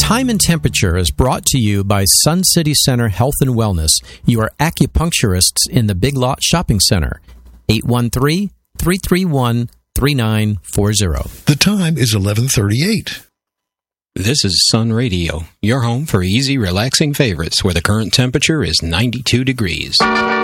Time and Temperature is brought to you by Sun City Center Health and Wellness, your acupuncturists in the Big Lot Shopping Center. 813-331-3940. The time is 11:38. This is Sun Radio, your home for easy, relaxing favorites where the current temperature is 92 degrees.